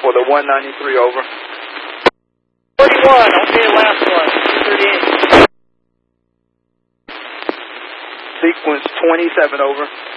for the 193, over. 41, okay, last one, 238. Sequence 27, over.